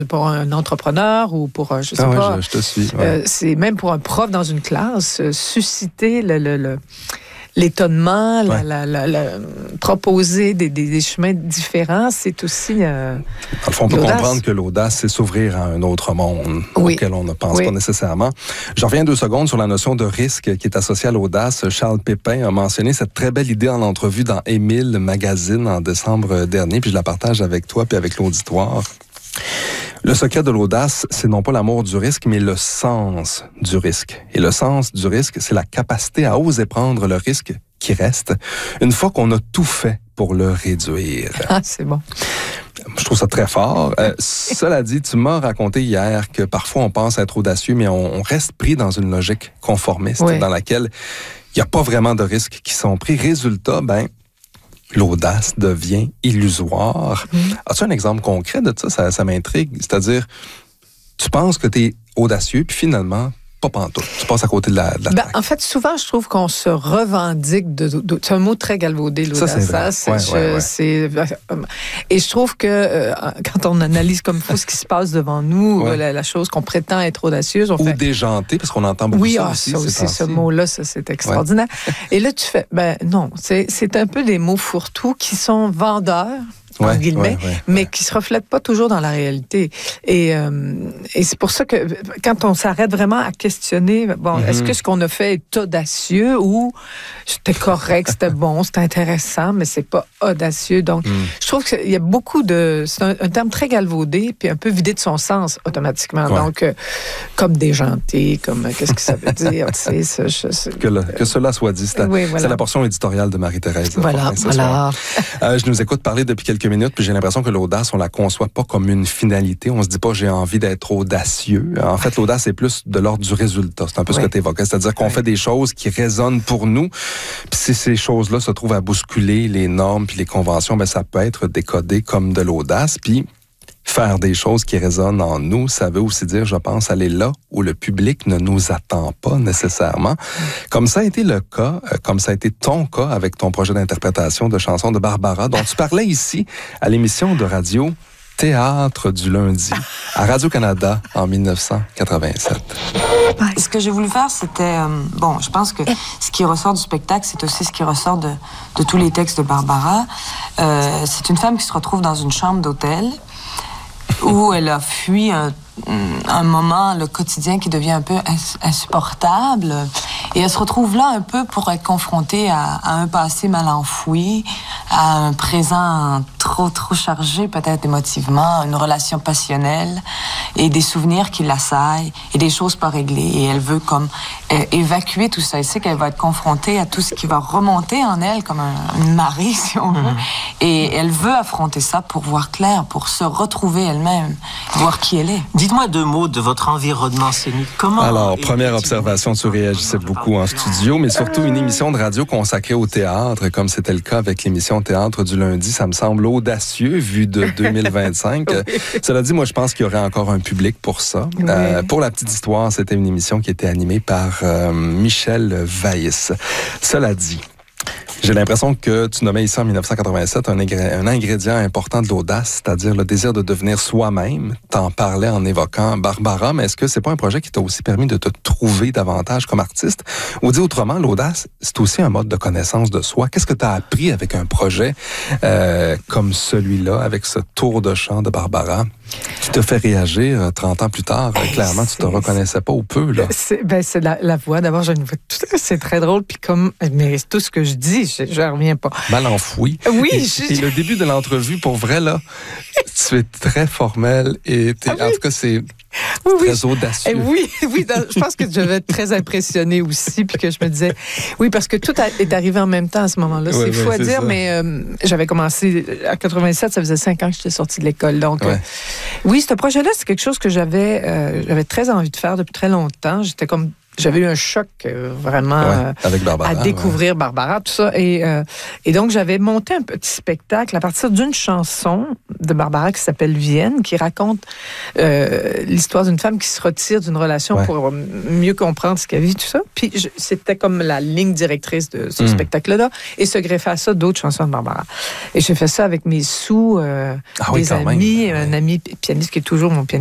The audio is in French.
pour un entrepreneur ou pour, je sais pas. Je te suis. Ouais. C'est même pour un prof dans une classe, susciter l'étonnement, proposer des chemins différents, c'est aussi Dans le fond, on peut comprendre que l'audace, c'est s'ouvrir à un autre monde auquel on ne pense pas nécessairement. Je reviens 2 secondes sur la notion de risque qui est associée à l'audace. Charles Pépin a mentionné cette très belle idée en entrevue dans Émile Magazine en décembre dernier, puis je la partage avec toi puis avec l'auditoire. Le secret de l'audace, c'est non pas l'amour du risque, mais le sens du risque. Et le sens du risque, c'est la capacité à oser prendre le risque qui reste une fois qu'on a tout fait pour le réduire. Ah, c'est bon. Je trouve ça très fort. Cela dit, tu m'as raconté hier que parfois on pense être audacieux, mais on reste pris dans une logique conformiste dans laquelle il n'y a pas vraiment de risques qui sont pris. Résultat, l'audace devient illusoire. As-tu un exemple concret de ça? Ça m'intrigue. C'est-à-dire, tu penses que tu es audacieux, puis finalement, pas pantoute. Tu passes à côté de la traque. En fait, souvent, je trouve qu'on se revendique c'est un mot très galvaudé, l'audace. Ça, c'est vrai. Et je trouve que quand on analyse comme il faut ce qui se passe devant nous, la chose qu'on prétend être audacieuse, on fait... Ou déjanté, parce qu'on entend beaucoup ça aussi. Oui, ça aussi, ce mot-là, ça, c'est extraordinaire. Et là, tu fais... non, c'est un peu des mots fourre-tout qui sont vendeurs, en guillemets, mais qui se reflètent pas toujours dans la réalité. Et c'est pour ça que quand on s'arrête vraiment à questionner, est-ce que ce qu'on a fait est audacieux ou c'était correct, c'était bon, c'était intéressant, mais c'est pas audacieux. Donc, je trouve qu'il y a beaucoup de... C'est un terme très galvaudé, puis un peu vidé de son sens automatiquement. Donc, comme déjanté, comme qu'est-ce que ça veut dire, tu sais, que cela soit dit. C'est la portion éditoriale de Marie-Thérèse. Voilà. Je nous écoute parler depuis quelques minutes, puis j'ai l'impression que l'audace, on la conçoit pas comme une finalité. On se dit pas, j'ai envie d'être audacieux. En fait, l'audace, c'est plus de l'ordre du résultat. C'est un peu ce que tu évoquais. C'est-à-dire qu'on fait des choses qui résonnent pour nous. Puis si ces choses-là se trouvent à bousculer les normes puis les conventions, ça peut être décodé comme de l'audace. Puis faire des choses qui résonnent en nous, ça veut aussi dire, je pense, aller là où le public ne nous attend pas nécessairement. Comme ça a été le cas, comme ça a été ton cas avec ton projet d'interprétation de chansons de Barbara, dont tu parlais ici à l'émission de radio Théâtre du lundi à Radio-Canada en 1987. Ce que j'ai voulu faire, c'était... je pense que ce qui ressort du spectacle, c'est aussi ce qui ressort de tous les textes de Barbara. C'est une femme qui se retrouve dans une chambre d'hôtel où elle a fui un moment, le quotidien qui devient un peu insupportable. Et elle se retrouve là un peu pour être confrontée à un passé mal enfoui, à un présent trop chargé peut-être émotivement, une relation passionnelle et des souvenirs qui l'assaillent et des choses pas réglées. Et elle veut comme évacuer tout ça. Elle sait qu'elle va être confrontée à tout ce qui va remonter en elle comme une marée, si on veut. Et elle veut affronter ça pour voir clair, pour se retrouver elle-même, voir qui elle est. Dites-moi 2 mots de votre environnement scénique. Comment... Alors, première observation, tu réagissais beaucoup en studio, mais surtout une émission de radio consacrée au théâtre, comme c'était le cas avec l'émission Théâtre du lundi. Ça me semble audacieux, vu de 2025. Cela dit, moi, je pense qu'il y aurait encore un public pour ça. Pour la petite histoire, c'était une émission qui était animée par Michel Weiss. Cela dit, j'ai l'impression que tu nommais ici en 1987 un ingrédient important de l'audace, c'est-à-dire le désir de devenir soi-même. T'en parlais en évoquant Barbara, mais est-ce que c'est pas un projet qui t'a aussi permis de te trouver davantage comme artiste? Ou dit autrement, l'audace, c'est aussi un mode de connaissance de soi. Qu'est-ce que t'as appris avec un projet comme celui-là, avec ce tour de chant de Barbara, qui te fait réagir 30 ans plus tard? Clairement, tu te reconnaissais pas ou peu, là. C'est la voix. D'abord, j'ai une voix. C'est très drôle, puis mais tout ce que je dis, je reviens pas. Mal enfoui. Oui. Et le début de l'entrevue, pour vrai, là, tu es très formel et en tout cas, c'est très audacieux. Oui, je pense que je devais être très impressionnée aussi, puis que je me disais, parce que tout est arrivé en même temps à ce moment-là. C'est fou à dire, ça. Mais j'avais commencé à 87, ça faisait 5 ans que j'étais sortie de l'école. Donc, ce projet-là, c'est quelque chose que j'avais très envie de faire depuis très longtemps. j'avais eu un choc vraiment avec Barbara, à découvrir Barbara, tout ça. Et donc, j'avais monté un petit spectacle à partir d'une chanson de Barbara qui s'appelle Vienne, qui raconte l'histoire d'une femme qui se retire d'une relation pour mieux comprendre ce qu'elle vit, tout ça. Puis c'était comme la ligne directrice de ce spectacle-là. Et se greffait à ça d'autres chansons de Barbara. Et j'ai fait ça avec mes des amis, un ami pianiste qui est toujours mon pianiste